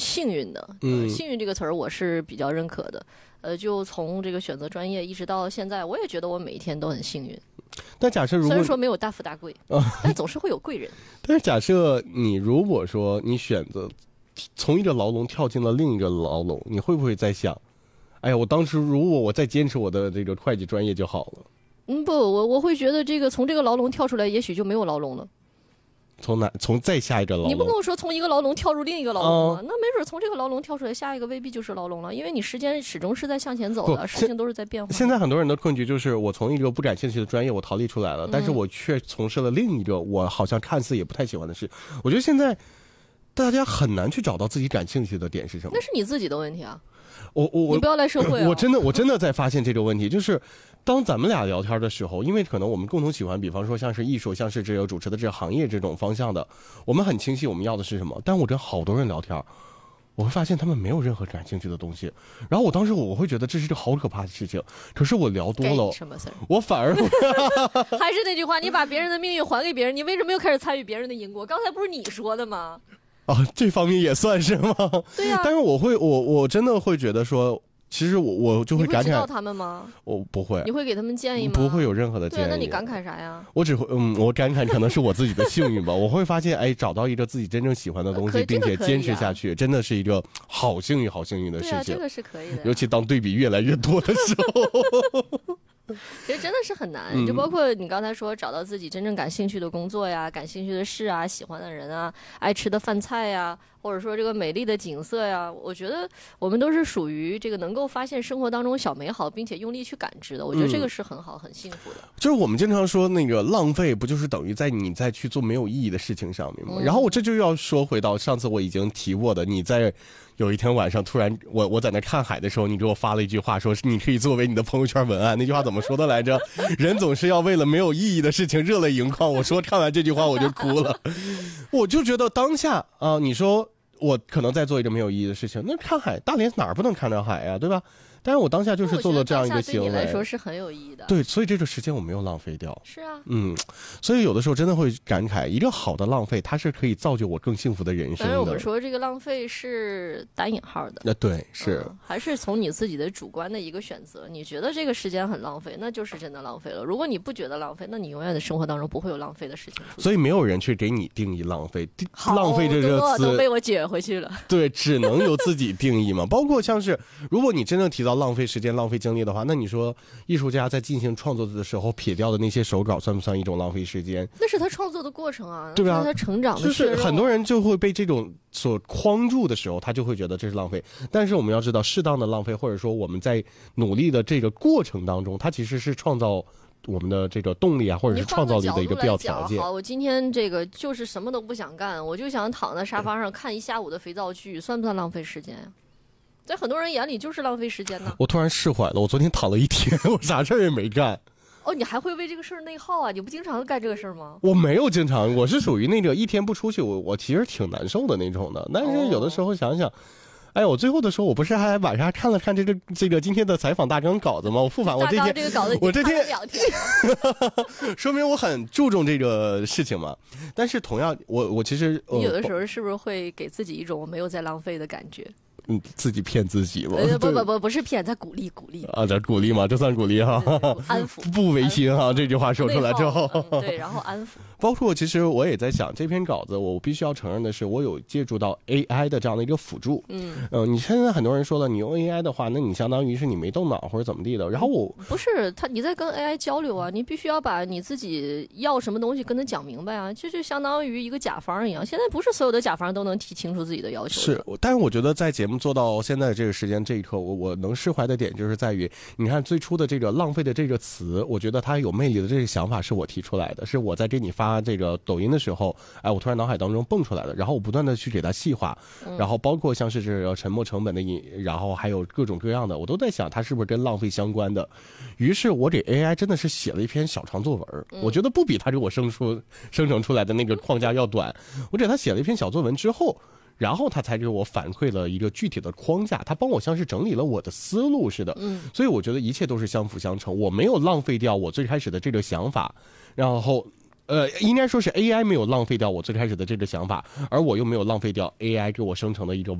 幸运的。幸运这个词儿我是比较认可的。就从这个选择专业一直到现在，我也觉得我每一天都很幸运。 但假设如果虽然说没有大富大贵，但总是会有贵人。 但是假设你如果说你选择从一个牢笼跳进了另一个牢笼，你会不会在想，哎呀，我当时如果我再坚持我的这个会计专业就好了？ 不，我会觉得从这个牢笼跳出来，也许就没有牢笼了。 从再下一个牢笼？ 你不跟我说从一个牢笼跳入另一个牢笼吗？那没准从这个牢笼跳出来，下一个未必就是牢笼了，因为你时间始终是在向前走的，事情都是在变化。 现在很多人的困局就是我从一个不感兴趣的专业我逃离出来了，但是我却从事了另一个我好像看似也不太喜欢的事。我觉得现在大家很难去找到自己感兴趣的点是什么。 那是你自己的问题啊。 你不要赖社会啊。 我真的在发现这个问题，就是当咱们俩聊天的时候，因为可能我们共同喜欢，比方说像是艺术，像是这个主持的这个行业这种方向的，我们很清晰我们要的是什么。但我跟好多人聊天，我会发现他们没有任何感兴趣的东西，然后我当时我会觉得这是一个好可怕的事情。可是我聊多了，我反而还是那句话，你把别人的命运还给别人，你为什么又开始参与别人的因果？刚才不是你说的吗？ 这方面也算是吗？ 对呀。 但是我真的会觉得说，其实我就会感慨。你会知道他们吗？ 我不会。 你会给他们建议吗？ 不会有任何的建议。 对，那你感慨啥呀？ 我只会我感慨可能是我自己的幸运吧。我会发现，找到一个自己真正喜欢的东西，并且坚持下去，真的是一个好幸运的事情。 这个是可以的。 尤其当对比越来越多的时候。 其实真的是很难，就包括你刚才说找到自己真正感兴趣的工作呀、感兴趣的事啊、喜欢的人啊、爱吃的饭菜呀，或者说这个美丽的景色呀，我觉得我们都是属于这个能够发现生活当中小美好，并且用力去感知的。我觉得这个是很好、很幸福的。 就是我们经常说那个浪费，不就是等于你在去做没有意义的事情上面吗？然后我这就要说回到上次我已经提过的，你在有一天晚上突然我在那看海的时候，你给我发了一句话，说你可以作为你的朋友圈文案。那句话怎么说的来着？人总是要为了没有意义的事情热泪盈眶。我说看完这句话我就哭了。我就觉得当下你说我可能在做一个没有意义的事情，那看海，大连哪儿不能看到海呀，对吧？但是我当下就是做了这样一个行为， 对你来说是很有意义的。 对，所以这个时间我没有浪费掉。 是啊。 所以有的时候真的会感慨，一个好的浪费，它是可以造就我更幸福的人生的。 但是我们说这个浪费是单引号的。 对，是。 还是从你自己的主观的一个选择，你觉得这个时间很浪费，那就是真的浪费了。如果你不觉得浪费，那你永远的生活当中不会有浪费的事情出现。 所以没有人去给你定义浪费，浪费这个词都被我撅回去了。 对，只能由自己定义嘛。包括像是，如果你真正提到浪费时间、浪费精力的话，那你说艺术家在进行创作的时候撇掉的那些手稿，算不算一种浪费时间？ 那是他创作的过程啊， 对吧？ 是他成长的。 就是很多人就会被这种所框住的时候，他就会觉得这是浪费。但是我们要知道，适当的浪费，或者说我们在努力的这个过程当中，它其实是创造我们的这个动力啊，或者是创造力的一个必要条件。 好，我今天这个就是什么都不想干，我就想躺在沙发上看一下午的肥皂剧，算不算浪费时间呀？在很多人眼里就是浪费时间呢。 我突然释怀了，我昨天躺了一天，我啥事儿也没干。 你还会为这个事儿内耗啊？你不经常干这个事儿吗？ 我没有经常，我是属于那个一天不出去，我其实挺难受的那种的。但是有的时候想想，我最后的时候，我不是还晚上看了看这个今天的采访大纲稿子吗？我复盘我这天这个稿子我这天 2天， 说明我很注重这个事情嘛。但是同样，我其实你有的时候是不是会给自己一种我没有在浪费的感觉？ 自己骗自己吗？ 不是骗，在鼓励啊，在鼓励吗？这算鼓励哈， 安抚， 不违心哈。这句话说出来之后， 对，然后安抚。 包括其实我也在想，这篇稿子我必须要承认的是，我有借助到 AI 的这样的一个辅助。你现在很多人说了，你用 AI 的话，那你相当于是你没动脑或者怎么地的。然后不是你在跟 AI 交流啊，你必须要把你自己要什么东西跟他讲明白啊，就相当于一个甲方一样。现在不是所有的甲方都能提清楚自己的要求。 是，但是我觉得在节目做到现在这个时间这一刻，我能释怀的点就是在于，你看最初的这个浪费的这个词，我觉得它有魅力的这个想法是我提出来的，是我在给你发这个抖音的时候，我突然脑海当中蹦出来的，然后我不断的去给它细化，然后包括像是这个沉没成本的然后还有各种各样的，我都在想它是不是跟浪费相关的。于是我给 AI 真的是写了一篇小长作文，我觉得不比它给我生成出来的那个框架要短。我给它写了一篇小作文之后，然后他才给我反馈了一个具体的框架，他帮我像是整理了我的思路似的。所以我觉得一切都是相辅相成，我没有浪费掉我最开始的这个想法，然后应该说是 AI 没有浪费掉我最开始的这个想法，而我又没有浪费掉 AI 给我生成的一个